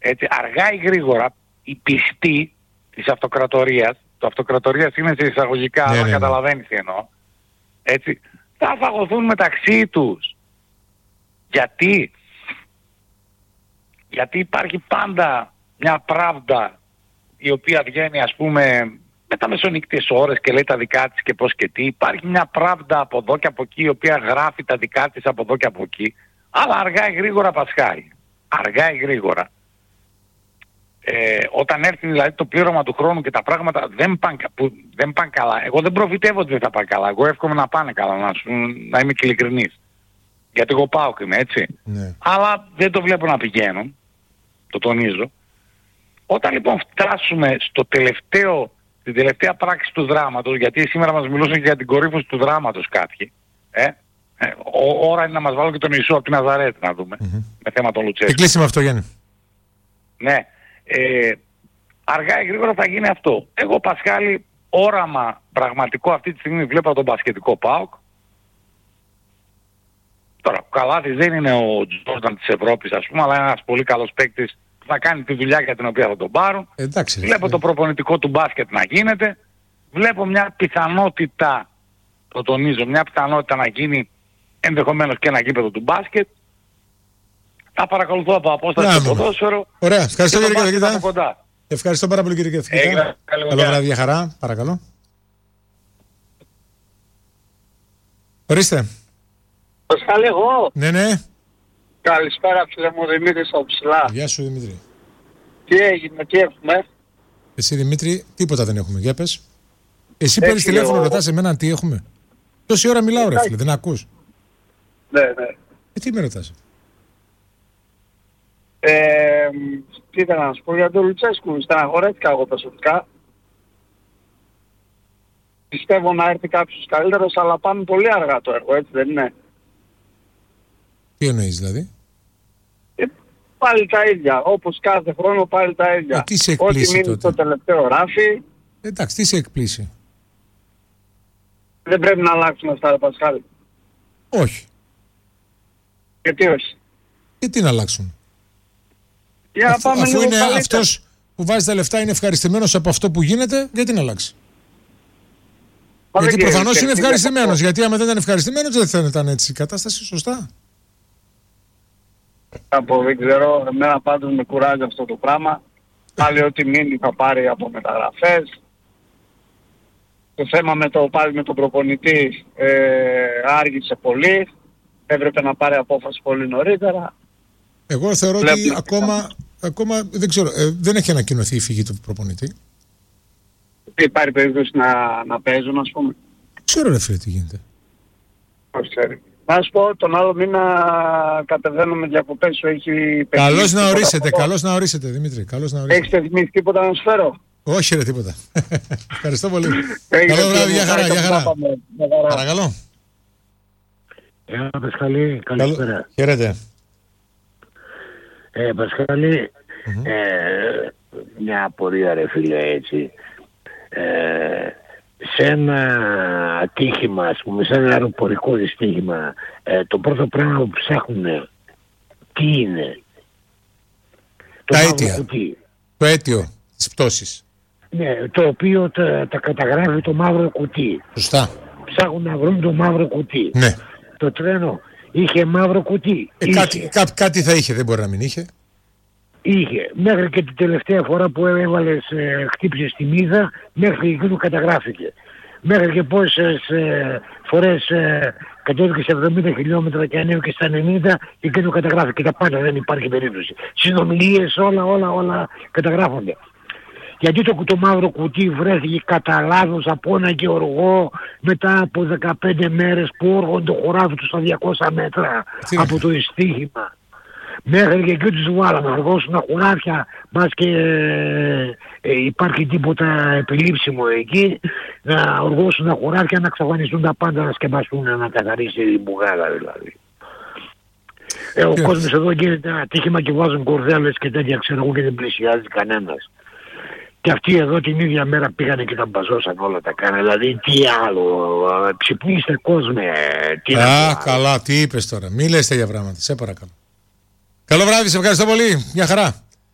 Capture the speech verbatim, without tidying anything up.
Έτσι, αργά ή γρήγορα οι πιστοί της αυτοκρατορίας, το αυτοκρατορίας είναι σε εισαγωγικά, ναι, αλλά ναι, ναι. καταλαβαίνεις τι εννοώ, έτσι, θα φαγωθούν μεταξύ τους. Γιατί? Γιατί υπάρχει πάντα μια pravda η οποία βγαίνει, ας πούμε, με τα μεσονύκτιες ώρες και λέει τα δικά της και πώς και τι. Υπάρχει μια pravda από εδώ και από εκεί η οποία γράφει τα δικά της από εδώ και από εκεί, αλλά αργά ή γρήγορα πασχάει. Αργά ή γρήγορα. Ε, όταν έρθει δηλαδή το πλήρωμα του χρόνου και τα πράγματα δεν πάνε, που δεν πάνε καλά. Εγώ δεν προφητεύω ότι δεν θα πάνε καλά. Εγώ εύχομαι να πάνε καλά, να, σου, να είμαι ειλικρινής. Γιατί εγώ πάω και είμαι, έτσι. Ναι. Αλλά δεν το βλέπω να πηγαίνουν. Το τονίζω. Όταν λοιπόν φτάσουμε στο τελευταίο, στην τελευταία πράξη του δράματος, γιατί σήμερα μας μιλούσαν και για την κορύφωση του δράματος κάποιοι. Ε, ε, ό, ώρα είναι να μας βάλουν και τον Ιησού από τη Ναζαρέτη να δούμε. Mm-hmm. Με θέμα τον Λουτσέσκου. Και κλείσει με αυτό, Γιάννη. Ναι. Ε, αργά ή γρήγορα θα γίνει αυτό. Εγώ, Πασχάλη, όραμα πραγματικό αυτή τη στιγμή βλέπω τον μπασκετικό ΠΑΟΚ. Τώρα, ο Καλάθης δεν είναι ο Τζόρνταν της Ευρώπης, ας πούμε, αλλά είναι ένας πολύ καλός παίκτης που θα κάνει τη δουλειά για την οποία θα τον πάρουν. Εντάξει, βλέπω ε. το προπονητικό του μπάσκετ να γίνεται. Βλέπω μια πιθανότητα, το τονίζω, μια πιθανότητα να γίνει ενδεχομένως και ένα γήπεδο του μπάσκετ. Θα παρακολουθώ από απόσταση το ποδόσφαιρο. Ωραία, ευχαριστώ κύριε Καθηγητά. Κοντά. Ευχαριστώ πάρα πολύ κύριε Καθηγητά. Καλό βράδυ, για χαρά, παρακαλώ. Ορίστε. Πασχάλη, εγώ. Ναι, ναι. Καλησπέρα, φίλε μου, Δημήτρης από ψηλά. Γεια σου, Δημήτρη. Τι έγινε, τι έχουμε? Εσύ, Δημήτρη, τίποτα δεν έχουμε. Για πες. Εσύ παίρνεις τηλέφωνο, ρωτάς εμένα τι έχουμε. Τόση ώρα μιλάω, ρε φίλε, δεν ακούς. Ναι, ναι. Ε, τι με ρωτάς? Ε, τι ήθελα να σου πω για τον Λουτσέσκου. Στεναχωρέθηκα εγώ προσωπικά. Πιστεύω να έρθει κάποιος καλύτερος, αλλά πάμε πολύ αργά το έργο, έτσι δεν είναι? Τι εννοείς δηλαδή? Ε, πάλι τα ίδια. Όπως κάθε χρόνο πάλι τα ίδια. Ε, τι σε εκπλήσει? Ό,τι μείνει τότε στο τελευταίο ράφι. Εντάξει, τι σε εκπλήσει? Δεν πρέπει να αλλάξουμε αυτά, ρε Πασχάλη. Όχι. Γιατί όχι? Γιατί να αλλάξουν? Για Αφ, πάμε αφού είναι καλύτερα. αυτός που βάζει τα λεφτά είναι ευχαριστημένος από αυτό που γίνεται, γιατί να αλλάξει? Μα γιατί προφανώς είναι ευχαριστημένος. Αυτό. Γιατί άμα δεν ήταν ευχαριστημένος δεν θα ήταν έτσι η κατάσταση, σωστά. Από δεν ξέρω, εμένα πάντως με κουράζει αυτό το πράγμα. Πάλι ό,τι μείνει θα πάρει από μεταγραφές. Το θέμα με το πάλι με τον προπονητή ε, άργησε πολύ. Έπρεπε να πάρει απόφαση πολύ νωρίτερα. Εγώ θεωρώ Βλέπουμε ότι ακόμα, ακόμα δεν ξέρω, ε, δεν έχει ανακοινωθεί η φυγή του προπονητή. Υπάρχει περίπτωση να, να παίζουν, ας πούμε. Ξέρω ρε φίλε τι γίνεται. Όχι, ξέρει. Να σου πω, τον άλλο μήνα κατεβαίνουμε διακοπές σου, έχει... Καλώς να ορίσετε, καλώς να ορίσετε Δημήτρη, καλώς να ορίσετε. Έχεις θυμίσει τίποτα να σου φέρω? Όχι ρε τίποτα. Ευχαριστώ πολύ. Καλό βράδυ, για χαρά, για χαρά. Παρακαλώ. Έλα Πασχαλή, καλησπέρα. Χαίρετε. Ε, Πασχαλή, mm-hmm. ε, μια απορία ρε φίλε έτσι. Ε, σε ένα ατύχημα, ας πούμε, σε ένα αεροπορικό δυστύχημα, ε, το πρώτο πράγμα που ψάχνουν τι είναι? Τα αίτια. Το αίτιο της πτώσης. Ναι, το οποίο τα, τα καταγράφει το μαύρο κουτί. Σωστά. Ψάχνουν να βρουν το μαύρο κουτί. Ναι. Το τρένο είχε μαύρο κουτί. Ε, είχε. Κάτι, κά, κάτι θα είχε, δεν μπορεί να μην είχε. Είχε. Μέχρι και την τελευταία φορά που έβαλες, ε, χτύπησες τη μύδα, μέχρι εκείνο καταγράφηκε. Μέχρι και πόσες ε, φορές ε, κατέβηκε σε εβδομήντα χιλιόμετρα και ανέβηκε στα ενενήντα, εκείνο καταγράφηκε. Τα πάντα, δεν υπάρχει περίπτωση. Συνομιλίες, όλα, όλα, όλα καταγράφονται. Γιατί το, το μαύρο κουτί βρέθηκε κατά λάθος από ένα γεωργό μετά από δεκαπέντε μέρες που όργωνε το χωράφι του στα διακόσια μέτρα Τι από είναι? το ειστίχημα. Μέχρι και εκεί τους βάλαμε, αργώσουν χωράφια, μας και ε, ε, υπάρχει τίποτα επιλήψιμο εκεί, να αργώσουν χωράφια, να εξαφανιστούν τα πάντα, να σκεπαστούν, να καθαρίσει η μπουγάδα δηλαδή. Ε, ο κόσμος εδώ γίνεται ένα ατύχημα και βάζουν κορδέλες και τέτοια, ξέρω εγώ, και δεν πλησιάζει κανένας. Και αυτοί εδώ την ίδια μέρα πήγανε και τα μπαζώσαν όλα τα κάνα. Δηλαδή τι άλλο, ξυπνήστε κόσμε. Τι Α, καλά, τι είπες τώρα. Μη λες τέτοια πράγματα, σε παρακαλώ. Καλό βράδυ, σε ευχαριστώ πολύ. Μια χαρά.